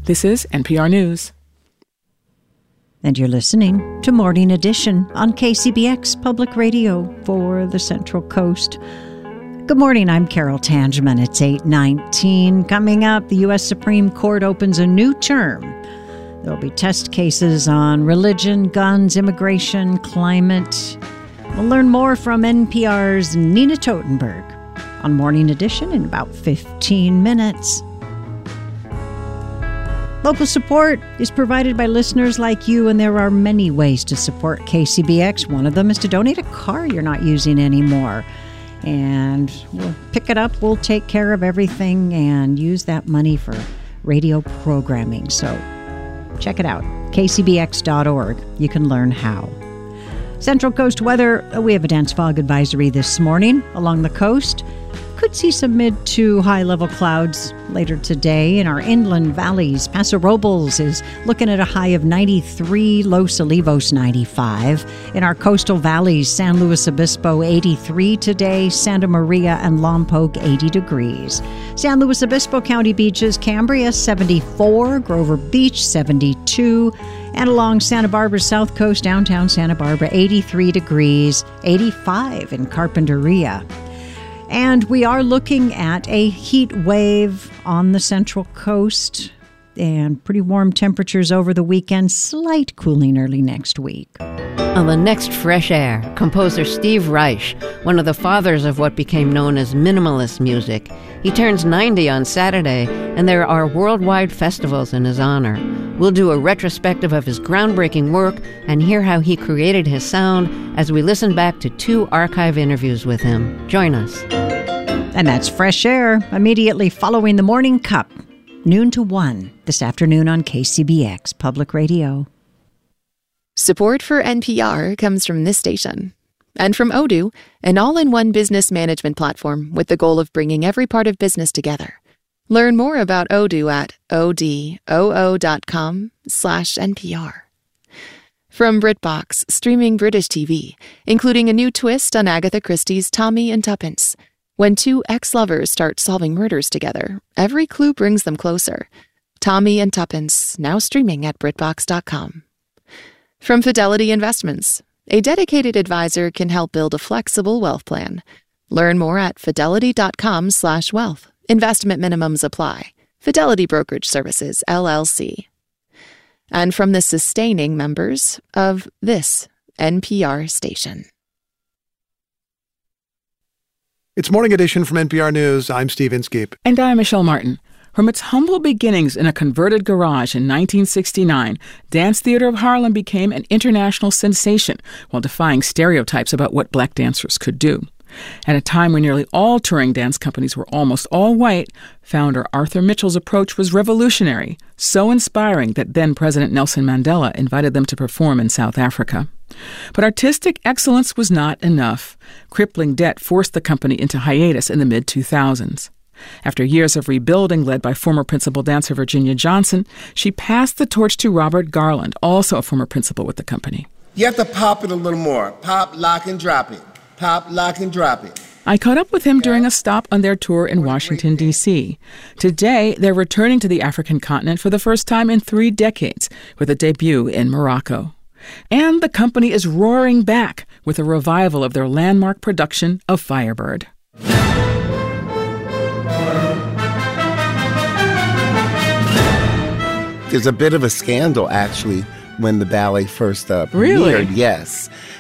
This is NPR News. And you're listening to Morning Edition on KCBX Public Radio for the Central Coast. Good morning, I'm Carol Tangeman. It's 8:19. Coming up, the U.S. Supreme Court opens a new term. There will be test cases on religion, guns, immigration, climate. We'll learn more from NPR's Nina Totenberg on Morning Edition in about 15 minutes. Local support is provided by listeners like you, and there are many ways to support KCBX. One of them is to donate a car you're not using anymore. And we'll pick it up, we'll take care of everything, and use that money for radio programming. So check it out, kcbx.org. You can learn how. Central Coast weather, we have a dense fog advisory this morning along the coast. Could see some mid to high level clouds later today in our inland valleys. Paso Robles is looking at a high of 93, Los Olivos 95. In our coastal valleys, San Luis Obispo 83 today, Santa Maria and Lompoc 80 degrees. San Luis Obispo County beaches, Cambria 74, Grover Beach 72, and along Santa Barbara's south coast, downtown Santa Barbara 83 degrees, 85 in Carpinteria. And we are looking at a heat wave on the Central Coast and pretty warm temperatures over the weekend, slight cooling early next week. On the next Fresh Air, composer Steve Reich, one of the fathers of what became known as minimalist music. He turns 90 on Saturday, and there are worldwide festivals in his honor. We'll do a retrospective of his groundbreaking work and hear how he created his sound as we listen back to 2 archive interviews with him. Join us. And that's Fresh Air, immediately following the Morning Cup, noon to 1 this afternoon on KCBX Public Radio. Support for NPR comes from this station and from Odoo, an all-in-one business management platform with the goal of bringing every part of business together. Learn more about Odoo at odoo.com/NPR. From BritBox, streaming British TV, including a new twist on Agatha Christie's Tommy and Tuppence. When 2 ex-lovers start solving murders together, every clue brings them closer. Tommy and Tuppence, now streaming at BritBox.com. From Fidelity Investments, a dedicated advisor can help build a flexible wealth plan. Learn more at fidelity.com/wealth. Investment minimums apply. Fidelity Brokerage Services, LLC. And from the sustaining members of this NPR station. It's Morning Edition from NPR News. I'm Steve Inskeep. And I'm Michelle Martin. From its humble beginnings in a converted garage in 1969, Dance Theater of Harlem became an international sensation while defying stereotypes about what black dancers could do. At a time when nearly all touring dance companies were almost all white, founder Arthur Mitchell's approach was revolutionary, so inspiring that then President Nelson Mandela invited them to perform in South Africa. But artistic excellence was not enough. Crippling debt forced the company into hiatus in the mid-2000s. After years of rebuilding led by former principal dancer Virginia Johnson, she passed the torch to Robert Garland, also a former principal with the company. You have to pop it a little more. Pop, lock, and drop it. Pop, lock, and drop it. I caught up with him during a stop on their tour in Washington, D.C. Today, they're returning to the African continent for the first time in 3 decades, with a debut in Morocco. And the company is roaring back with a revival of their landmark production of Firebird. There's a bit of a scandal, actually, when the ballet first Really? premiered. Yes.